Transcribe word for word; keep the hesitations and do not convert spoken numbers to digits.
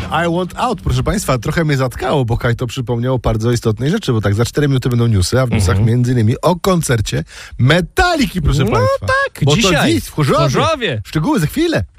I Want Out, proszę państwa, trochę mnie zatkało, bo Kaj to przypomniał o bardzo istotnej rzeczy, bo tak za cztery minuty będą newsy, a w newsach mm-hmm. między innymi o koncercie Metaliki, proszę no państwa. tak, bo dzisiaj to dziś w Chorzowie. w Chorzowie. Szczegóły za chwilę.